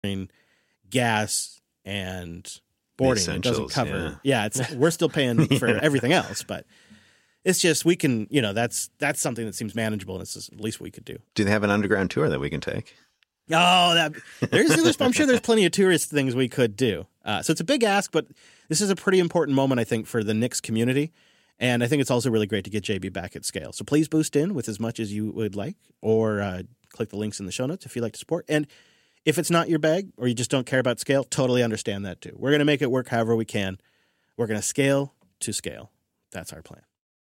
gas and boarding. It doesn't cover. Yeah, we're still paying for everything else, but it's just we can, that's something that seems manageable, and it's just at least we could do. Do they have an underground tour that we can take? Oh, I'm sure there's plenty of tourist things we could do. So it's a big ask, but this is a pretty important moment, I think, for the Knicks community. And I think it's also really great to get JB back at scale. So please boost in with as much as you would like, or click the links in the show notes if you'd like to support. And if it's not your bag or you just don't care about scale, totally understand that too. We're going to make it work however we can. We're going to scale to scale. That's our plan.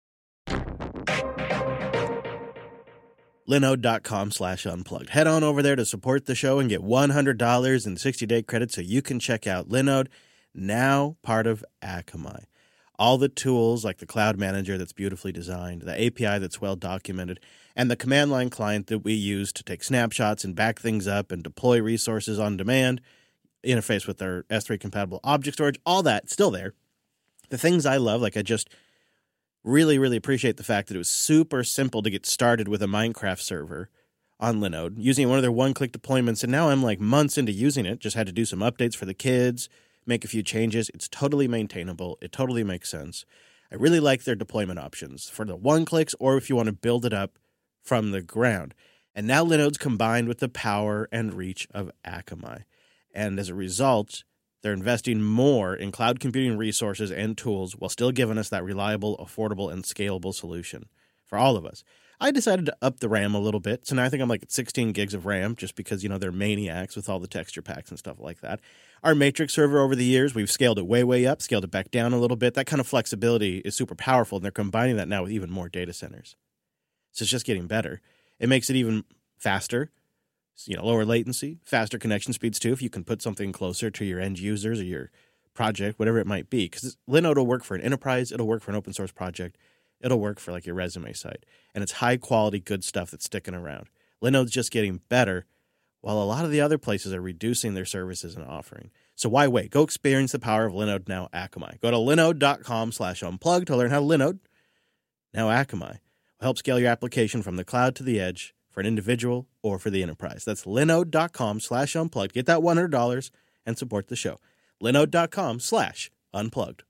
Linode.com/unplugged. Head on over there to support the show and get $100 in 60-day credit so you can check out Linode, now part of Akamai. All the tools like the cloud manager that's beautifully designed, the API that's well documented, and the command line client that we use to take snapshots and back things up and deploy resources on demand, interface with our S3 compatible object storage, all that still there. The things I love, like I just really, really appreciate the fact that it was super simple to get started with a Minecraft server on Linode, using one of their one-click deployments, and now I'm like months into using it, just had to do some updates for the kids, make a few changes. It's totally maintainable. It totally makes sense. I really like their deployment options for the one-clicks or if you want to build it up from the ground. And now Linode's combined with the power and reach of Akamai. And as a result, they're investing more in cloud computing resources and tools while still giving us that reliable, affordable, and scalable solution for all of us. I decided to up the RAM a little bit, so now I think I'm like at 16 gigs of RAM just because, they're maniacs with all the texture packs and stuff like that. Our Matrix server over the years, we've scaled it way, way up, scaled it back down a little bit. That kind of flexibility is super powerful, and they're combining that now with even more data centers. So it's just getting better. It makes it even faster, lower latency, faster connection speeds too, if you can put something closer to your end users or your project, whatever it might be. Because Linode will work for an enterprise, it'll work for an open source project, it'll work for like your resume site. And it's high quality, good stuff that's sticking around. Linode's just getting better, while a lot of the other places are reducing their services and offering. So why wait? Go experience the power of Linode, now Akamai. Go to linode.com/unplugged to learn how Linode, now Akamai, will help scale your application from the cloud to the edge for an individual or for the enterprise. That's linode.com/unplugged. Get that $100 and support the show. linode.com/unplugged.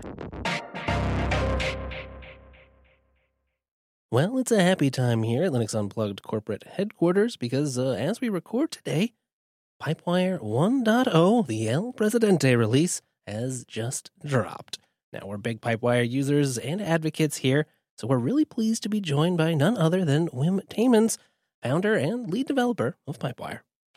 Well, it's a happy time here at Linux Unplugged corporate headquarters because as we record today, Pipewire 1.0, the El Presidente release, has just dropped. Now, we're big Pipewire users and advocates here, so we're really pleased to be joined by none other than Wim Taemans, founder and lead developer of Pipewire.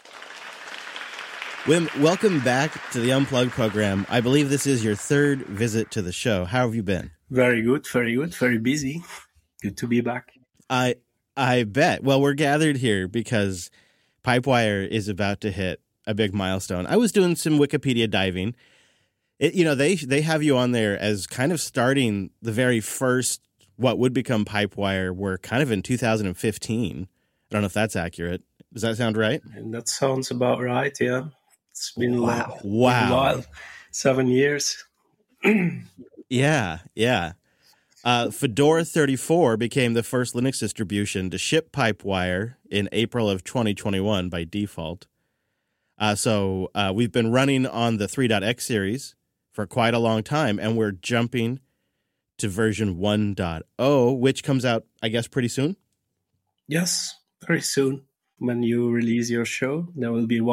Wim, welcome back to the Unplugged program. I believe this is your third visit to the show. How have you been? Very good, very good, very busy. Good to be back. I bet. Well, we're gathered here because Pipewire is about to hit a big milestone. I was doing some Wikipedia diving. They have you on there as kind of starting the very first what would become Pipewire work kind of in 2015. I don't know if that's accurate. Does that sound right? And that sounds about right, yeah. It's been wow. a while. 7 years. Yeah. Fedora 34 became the first Linux distribution to ship Pipewire in April of 2021 by default. So we've been running on the 3.x series for quite a long time, and we're jumping to version 1.0, which comes out, I guess, pretty soon? Yes, very soon. When you release your show, there will be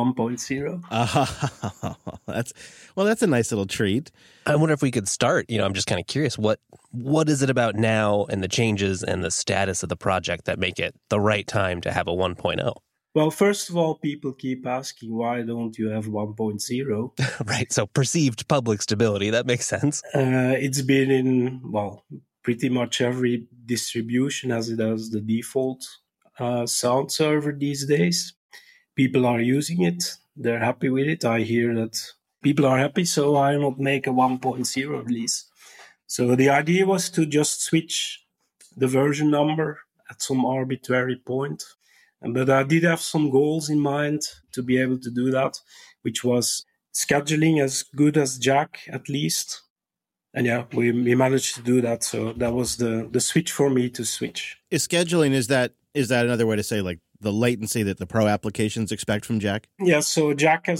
1.0. That's a nice little treat. I wonder if we could start, I'm just kind of curious, what is it about now and the changes and the status of the project that make it the right time to have a 1.0? Well, first of all, people keep asking, why don't you have 1.0? Right, so perceived public stability, that makes sense. It's been in, pretty much every distribution as it has the default sound server these days. People are using it. They're happy with it. I hear that people are happy, so why not make a 1.0 release? So the idea was to just switch the version number at some arbitrary point. But I did have some goals in mind to be able to do that, which was scheduling as good as Jack, at least. And yeah, we managed to do that. So that was the switch for me to switch. Is scheduling, is that another way to say like the latency that the pro applications expect from Jack? Yeah, so Jack has